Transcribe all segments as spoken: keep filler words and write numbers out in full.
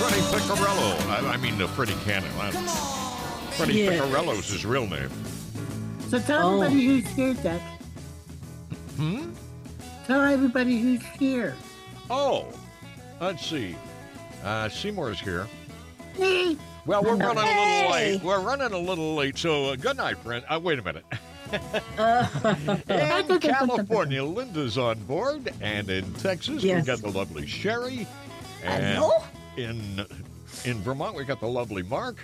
Freddie Piccarello. I, I mean, uh, Freddie Cannon. Freddie Yes. Piccarello's his real name. So tell Oh. everybody who's here, Jack. Hmm? Tell everybody who's here. Oh, let's see. Uh, Seymour's here. Me. Well, we're running a little Hey. late. We're running a little late, so uh, good night, friend. Uh, wait a minute. Uh, In California, Linda's on board, and in Texas, Yes. we got the lovely Sherry. And Hello? in in Vermont, we got the lovely Mark.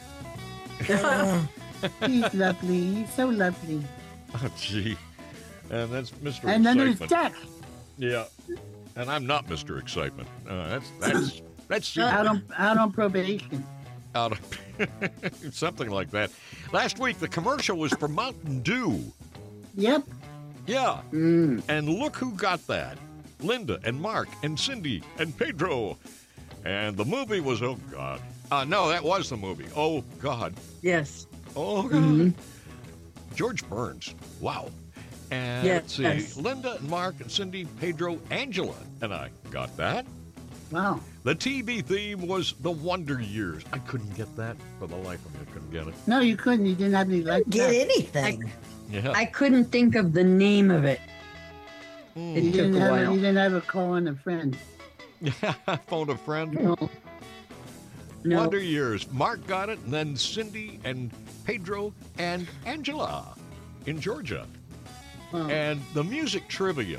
He's lovely. He's so lovely. Oh, gee. And that's Mister And then there's Excitement. Jack Yeah. And I'm not Mister Excitement. Uh, that's that's that's out on out on probation. out of something like that. Last week, the commercial was for Mountain Dew. Yep. Yeah. mm, And look who got that. Linda and Mark and Cindy and Pedro. And the movie was, oh, God. Uh, no, that was the movie. Oh, God. yes. Oh, God. Mhm. George Burns. Wow. And Yes. let's see. Linda and Mark and Cindy, Pedro, Angela. And I got that. Wow. The T V theme was The Wonder Years. I couldn't get that for the life of me. I couldn't get it. No, you couldn't. You didn't have any like Get that. anything. Yeah. I couldn't think of the name of it. Mm. It You took didn't a have. while. You didn't have a call on a friend. Phone a friend. No. No. Wonder Years. Mark got it, and then Cindy and Pedro and Angela in Georgia. Wow. And the music trivia.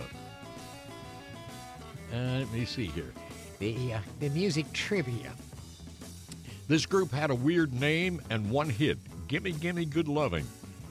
Uh, let me see here. The, uh, the music trivia. This group had a weird name and one hit. Gimme, gimme, good loving.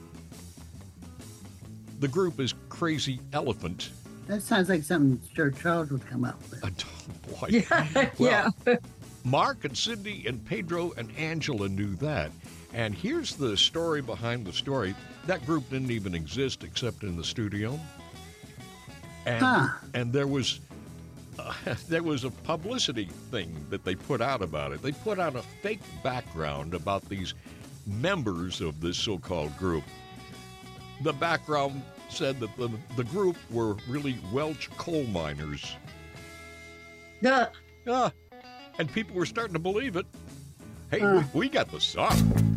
The group is Crazy Elephant. That sounds like something Sir Charles would come up with. Uh, oh, boy. Yeah. Well, yeah. Mark and Cindy and Pedro and Angela knew that. And here's the story behind the story. That group didn't even exist except in the studio. And, Huh. and there was uh, there was a publicity thing that they put out about it. They put out a fake background about these members of this so-called group. The background said that the, the group were really Welch coal miners. The, Yeah. And people were starting to believe it. Hey, Huh. we, we got the song.